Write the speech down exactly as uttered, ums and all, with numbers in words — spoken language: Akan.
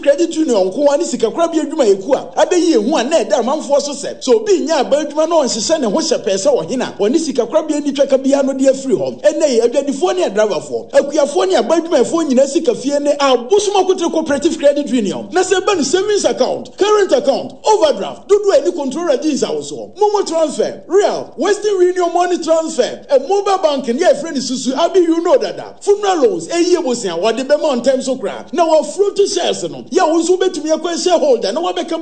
Cooperative Credit Union ko ani sika kora bi adwuma eku a abeyi ehu a na eda manfo so se so obi nya aba adwuma no onsese ne ho hyepe se wo hina oni sika kora bi ani twaka bia no de afiri ho ene adwadifo ne driverfo akuyafo ne aba adwuma efo nyina sika fie ne abusuma kote Cooperative Credit Union na se ba no savings account current account overdraft dodo any control register also momo transfer real Western Union money transfer a mobile banking yeah friend susu abi you know that funeral loans e ye bosia wode be mon time so kra na wa fruit shares no ya wo so betumi akwa shareholder na wa be